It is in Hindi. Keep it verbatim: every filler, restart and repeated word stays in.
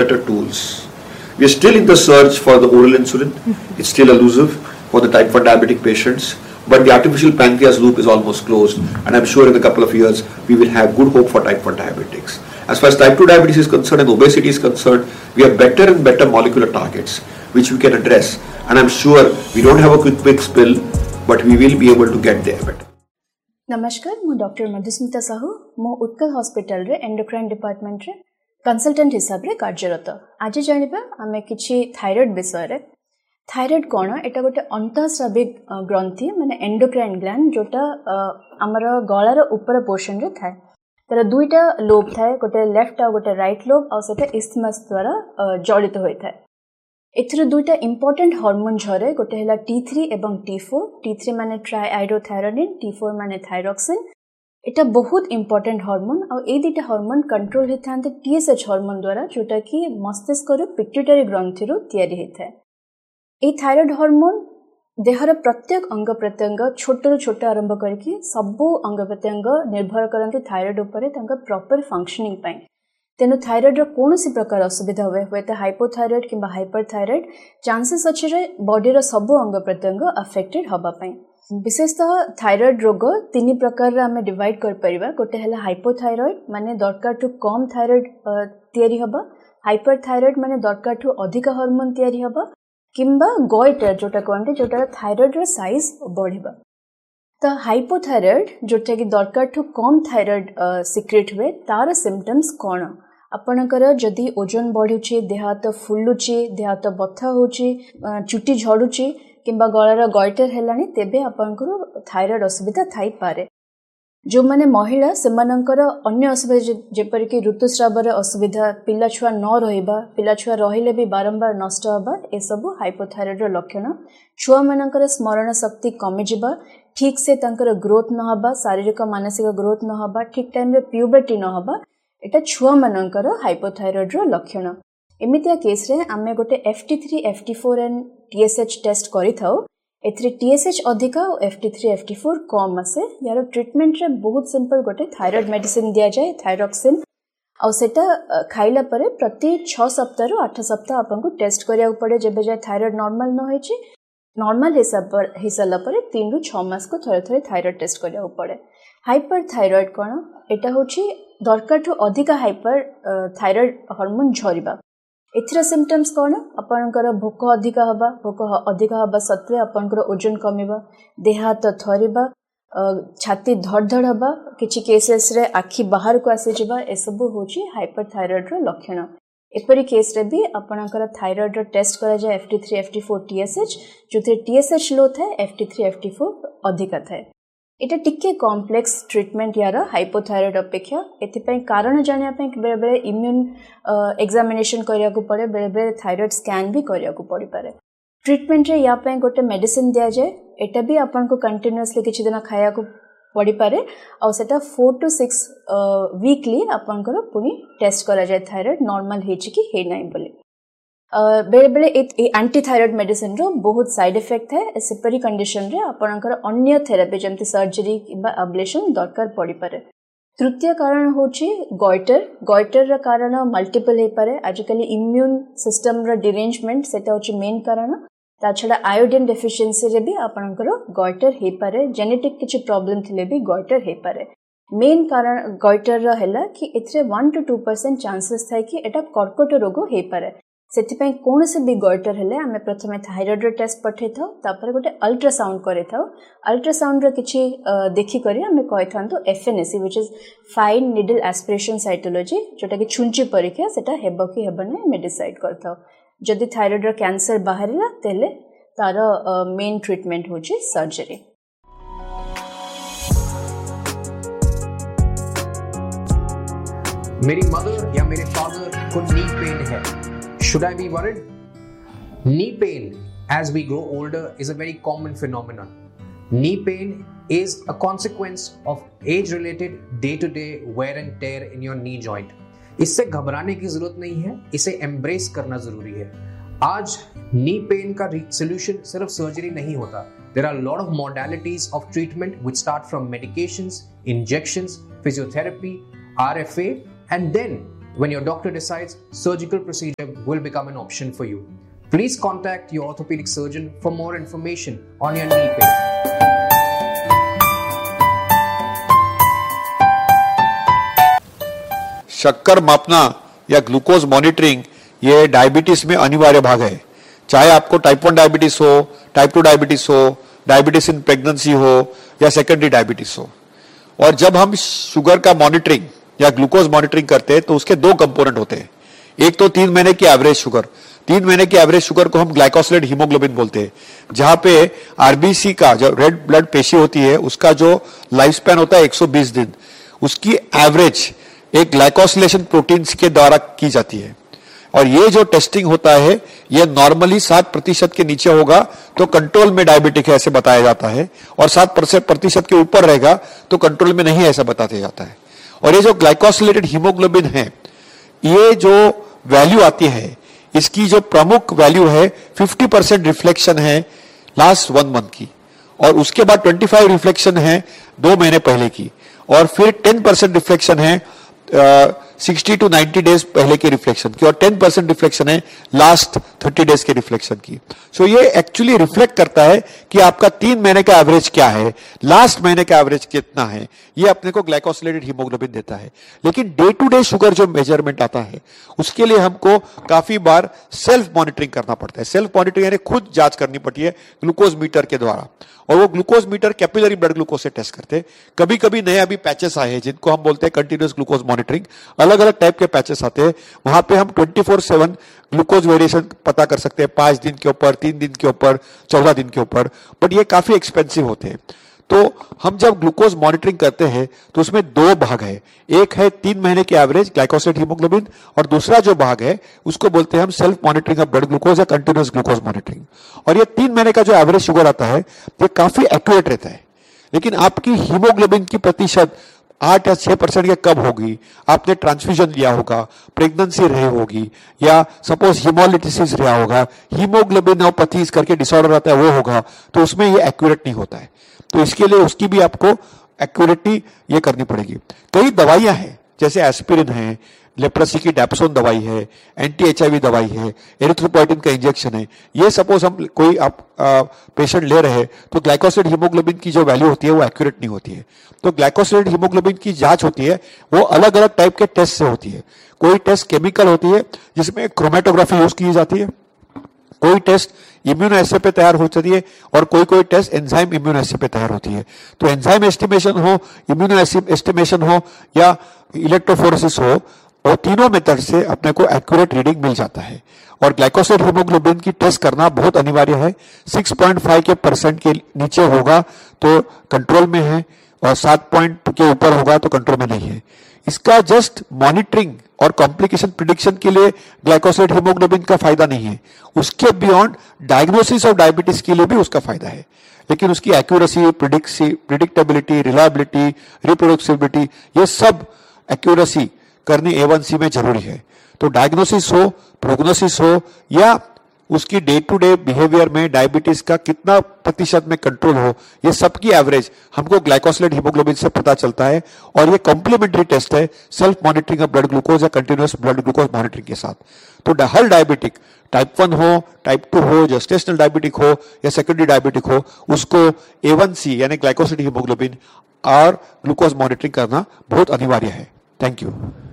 better tools. We are still in the search for the oral insulin. It's still elusive for the type one diabetic patients, but the artificial pancreas loop is almost closed, and I'm sure in a couple of years we will have good hope for type one diabetics. As far as type two diabetes is concerned and obesity is concerned, we have better and better molecular targets which we can address, and I'm sure we don't have a quick fix pill, but we will be able to get there better. नमस्कार, मु डॉक्टर मधुस्मिता साहू मो उत्कल हॉस्पिटल रे एंडोक्राइन डिपार्टमेंट रे कंसल्टेंट हिसाब रे कार्यरत. आज जानिबा आमे किछि थायराइड विषय रे. थायराइड कोन एटा गोटे अंतःस्राविक ग्रंथि माने एंडोक्राइन ग्लैंड जोटा हमर गळार ऊपर पोर्शन रे थाए. तर दुईटा लोब थाए, गोटे लेफ्ट आ गोटे राइट लोब आ सेटा इस्थमस द्वारा जड़ित होय थाए. एथरे दुईटा इंपोर्टेंट हार्मोन झरे, गोटे हला टी थ्री एवं टी फोर. टी थ्री माने ट्राइआयोडोथायरोनिन, टी फोर माने थायरॉक्सिन. एटा बहुत इंपोर्टेंट हार्मोन आ ए दुईटा हार्मोन कंट्रोल हेथांते टीएसएच हार्मोन द्वारा, जोटा कि मस्तिष्क रो पिट्यूटरी ग्रंथि रो तयारी हेथाय. ए थायराइड हार्मोन देहर प्रत्येक अंग प्रत्यंग छोट रो छोट आरंभ करके सबो अंग प्रत्यंग निर्भर करते थायराइड उपरे तांका प्रॉपर फंक्शनिंग पाई. तेनु थायराइड रो कोनोसी प्रकार असुविधा हुए हुए तो हाइपोथायराइड किंबा हाइपरथायराइड चांसेस अछि रे बॉडी रो सबो अंग प्रत्यंग अफेक्टेड हबा पई. विशेषतः थायराइड रोग तीन प्रकार रे हमें डिवाइड कर परिबा. गोटे हला हाइपोथायराइड माने दरकार टू कम थायराइड तयारी हबा, हाइपरथायराइड माने दरकार टू अधिक हार्मोन तयारी हबा, किंबा गॉइटर जोटा कहते जोटा थायराइड रो साइज बढ़िबा. तो हाइपोथायराइड जोटा कि दरकार टू कम थायराइड सिक्रेट हुए तार सिम्पटम्स कौन. आपणकर जदि ओजन बढ़ुची, देह हाथ फुलुची, देह हाथ बथा होची, चुटी झड़ुची किंबा गଳାର गॉइटर हेलानी, तेबे आपणकर थायराइड असुविधा थाई पारे. जो माने महिला सेमानंकर अन्य असुविधा जेपर कि ऋतुस्रावर असुविधा, पिला छुआ न रहिबा, पिला छुआ रहिले भी बारंबार नष्ट हबा, ए सब हाइपोथायराइड रो लक्षण. छुआ मानकर स्मरण शक्ति कमी जिबा, ठीक से तांकर ग्रोथ न हबा, शारीरिक मानसिक ग्रोथ न हबा, ठीक टाइम रे प्यूबर्टी न हबा, एटा छुआ मानकर हाइपोथायराइड रो लक्षण. एमितिया केस रे आमे गोटे F T three, F T four and T S H test करि थाउ. एथरे टी एस एच अधिका और F T three, F T four कम आसे. यार ट्रीटमेंट रे बहुत सिंपल गोटे थायराइड मेडिसिन दिया जाए, थायरॉक्सिन. आ सेटा खाइला परे प्रति छह सप्ताह रु आठ सप्ताह आपनको टेस्ट करिया पड़े. जेबे जाय थायराइड नॉर्मल न होई छि, नॉर्मल हिसाब पर हिसाला परे तीन रु छह मास को थरे थरे थायराइड टेस्ट करिया पड़े. हाइपरथायराइड कोन एटा होछि दरकार टू अधिक हाइपर थायराइड हार्मोन झरिबा. एथरा सिम्पटम्स कोन आपनकर भोक अधिक हबा, भोक अधिक हबा सत्वे आपनकर ओजन कमिबा, देह हाथ थरिबा, छाती धड़धड़ हबा, किछि केसेस रे आखि बाहर को आसी जिबा, ए सब होछि हाइपरथायराइड रो लक्षण. एपरी केस रे भी आपनकर थायराइड रो टेस्ट करा जाय F T three, F T four, T S H. जोथे T S H लो थाए, F T three, F T four अधिक थाए. एटा टिके कॉम्प्लेक्स ट्रीटमेंट यार हाइपोथायराइड अपेक्षा. एथिपई कारण जानिया पई बेले बेले इम्यून एग्जामिनेशन करिया को पड़े, बेले बेले थायराइड स्कैन भी करिया को पड़ी पारे. ट्रीटमेंट रे या पई गोटे मेडिसिन दिया जाए. एटा भी आपन को कंटीन्यूअसली किछि दिन खाया को पड़ी पारे. और सेटा फोर टू सिक्स वीकली आपन को पुनी टेस्ट करा जाए थायराइड नॉर्मल हेछि कि हे नै बोली. बेले बेले एंटी थायराइड मेडिसिन रो बहुत साइड इफेक्ट है. सेपरी कंडीशन रे आपनकर अन्य थेरेपी जमति सर्जरी किबा अब्लेशन दरकार पड़ी पारे. तृतीय कारण होछि गॉइटर. गॉइटर रा कारण मल्टीपल हे पारे. आजकल इम्यून सिस्टम रा डिरेंजमेंट सेटा होछि मेन कारण. ता छडा आयोडीन डेफिशिएंसी रे भी आपनकर गॉइटर हे पारे. जेनेटिक किछि प्रॉब्लम थिले भी गॉइटर हे पारे. मेन कारण गॉइटर रा हैला कि एथरे one two two percent chances थाय कि एटा कर्कट रोग हे पारे. सेथिपई कोन से भी गॉइटर हेले आमे प्रथमे थायराइड रो टेस्ट पठे थाउ, तापर गोटे अल्ट्रासाउंड करे थाउ. अल्ट्रासाउंड रो किछि देखि करी आमे कहि थांतो F N A C which is fine needle aspiration cytology, जोटा कि छुंची परीक्षा सेटा हेबो कि हेबो नै मे डिसाइड करथाउ. जदि थायराइड रो कैंसर बाहरिला तेले तार मेन ट्रीटमेंट होछि सर्जरी. मेरी मदर या मेरे फादर को नी पेन है. Should I be worried? Knee pain as we grow older is a very common phenomenon. Knee pain is a consequence of age-related day-to-day wear and tear in your knee joint. इससे घबराने की जरूरत नहीं है, इसे embrace करना जरूरी है. आज knee pain का solution सिर्फ surgery नहीं होता. There are a lot of modalities of treatment which start from medications, injections, physiotherapy, R F A, and then when your doctor decides surgical procedure will become an option for you. Please contact your orthopedic surgeon for more information on your knee pain. शक्कर मापना या ग्लूकोज मॉनिटरिंग ये डायबिटीज में अनिवार्य भाग है। चाहे आपको टाइप वन डायबिटीज हो, टाइप टू डायबिटीज हो, डायबिटीज इन प्रेगनेंसी हो या सेकेंडरी डायबिटीज हो। और जब हम शुगर का मॉनिटरिंग या ग्लूकोज मॉनिटरिंग करते हैं तो उसके दो कंपोनेंट होते हैं। एक तो तीन महीने की एवरेज शुगर, तीन महीने की एवरेज शुगर को हम ग्लाइकोसिलेट हीमोग्लोबिन बोलते हैं, जहां पे आरबीसी का जो रेड ब्लड पेशी होती है उसका जो लाइफ स्पैन होता है एक सौ बीस दिन, उसकी एवरेज एक ग्लाइकोसिलेशन प्रोटीन्स के द्वारा की जाती है। और ये जो टेस्टिंग होता है ये नॉर्मली सात प्रतिशत के नीचे होगा तो कंट्रोल में डायबिटिक है ऐसे बताया जाता है, और सात प्रतिशत के ऊपर रहेगा तो कंट्रोल में नहीं है ऐसा बताया जाता है। और ये जो ग्लाइकोसिलेटेड हीमोग्लोबिन है, ये जो वैल्यू आती है, इसकी जो प्रमुख वैल्यू है पचास परसेंट रिफ्लेक्शन है लास्ट वन मंथ की, और उसके बाद पच्चीस रिफ्लेक्शन है दो महीने पहले की, और फिर दस परसेंट रिफ्लेक्शन है सिक्सटी टू नाइन्टी डेज पहले के रिफ्लेक्शन की, और टेन परसेंट रिफ्लेक्शन है लास्ट थर्टी डेज के रिफ्लेक्शन की। सो so ये एक्चुअली रिफ्लेक्ट करता है कि आपका तीन महीने का एवरेज क्या है, लास्ट महीने का एवरेज कितना है, ये अपने को ग्लाइकोसिलेटेड हीमोग्लोबिन देता है। लेकिन डे टू डे शुगर जो मेजरमेंट आता है उसके लिए हमको काफी बार सेल्फ मॉनिटरिंग करना पड़ता है। सेल्फ मॉनिटरिंग यानी खुद जांच करनी पड़ती है ग्लूकोज मीटर के द्वारा, और वो glucose metre capillary blood glucose से टेस्ट करते हैं। कभी कभी नए अभी पैचेस आए हैं जिनको हम बोलते हैं कंटिन्यूअस ग्लूकोज मॉनिटरिंग, अलग अलग टाइप के पैचेस आते हैं, वहां पे हम twenty four seven glucose variation पता कर सकते हैं, पांच दिन के ऊपर, तीन दिन के ऊपर, चौदह दिन के ऊपर, बट ये काफी एक्सपेंसिव होते हैं। तो हम जब ग्लूकोज मॉनिटरिंग करते हैं तो उसमें दो भाग है, एक है तीन महीने की एवरेज ग्लाइकोसिलेटेड हीमोग्लोबिन, और दूसरा जो भाग है उसको बोलते हैं हम self monitoring of blood glucose या कंटिन्यूअस ग्लूकोज मॉनिटरिंग। और ये तीन महीने का जो एवरेज शुगर आता है ये काफी एक्यूरेट रहता है, लेकिन आपकी हीमोग्लोबिन की प्रतिशत आठ या छह परसेंट या कब होगी, आपने ट्रांसफ्यूजन लिया होगा, प्रेगनेंसी रही होगी, या सपोज हीमोलिटिसिस रहा होगा, हीमोग्लोबिनोपैथीज करके डिसऑर्डर आता है वो होगा, तो उसमें ये एक्यूरेट नहीं होता है। तो इसके लिए उसकी भी आपको एक्यूरेटी ये करनी पड़ेगी। कई दवाइयां हैं जैसे एस्पिरिन है, लेप्रोसी की डैप्सोन दवाई है, एंटी एचआईवी दवाई है, एरिथ्रोपोइटिन का इंजेक्शन है, ये सपोज हम कोई आप पेशेंट ले रहे हैं तो ग्लाइकोसिलेटेड हीमोग्लोबिन की जो वैल्यू होती है वो एक्यूरेट नहीं होती है। तो ग्लाइकोसिलेटेड हीमोग्लोबिन की जांच होती है वो अलग अलग टाइप के टेस्ट से होती है। कोई टेस्ट केमिकल होती है जिसमें क्रोमेटोग्राफी यूज की जाती है, कोई टेस्ट इम्यूनो एस्से पे तैयार हो जाती है, और कोई कोई टेस्ट एंजाइम इम्यूनो एस्से पे तैयार होती है। तो एंजाइम एस्टिमेशन हो, इम्यूनो एस्टिमेशन हो या इलेक्ट्रोफोरेसिस हो, और तीनों मेथड से अपने को एक्यूरेट रीडिंग मिल जाता है। और ग्लाइकोसिलेटेड हीमोग्लोबिन की टेस्ट करना बहुत अनिवार्य है। सिक्स पॉइंट फाइव के परसेंट के नीचे होगा तो कंट्रोल में है, और सात पॉइंट के ऊपर होगा तो कंट्रोल में नहीं है। इसका जस्ट मॉनिटरिंग और कॉम्प्लिकेशन प्रिडिक्शन के लिए ग्लाइकोसिलेटेड हीमोग्लोबिन का फायदा नहीं है, उसके बियॉन्ड डायग्नोसिस ऑफ डायबिटीज के लिए भी उसका फायदा है। लेकिन उसकी एक्यूरेसी, प्रिडिक्टेबिलिटी, रिलायबिलिटी, रिप्रोड्यूसिबिलिटी, ये सब एक्यूरेसी करनी ए वन सी में जरूरी है। तो डायग्नोसिस हो, प्रोग्नोसिस हो, या उसकी डे टू डे बिहेवियर में डायबिटीज का कितना प्रतिशत में कंट्रोल हो, ये सबकी एवरेज हमको ग्लाइकोसिलेटेड हीमोग्लोबिन से पता चलता है। और ये कॉम्प्लीमेंट्री टेस्ट है self monitoring of blood glucose या कंटिन्यूअस ब्लड ग्लूकोज मॉनिटरिंग के साथ। तो हर डायबिटिक, टाइप वन हो, टाइप टू हो, जेस्टेशनल डायबिटिक हो या सेकेंडरी डायबिटिक हो, उसको ए वन सी यानी ग्लाइकोसिलेटेड हीमोग्लोबिन और ग्लूकोज मॉनिटरिंग करना बहुत अनिवार्य है। Thank you.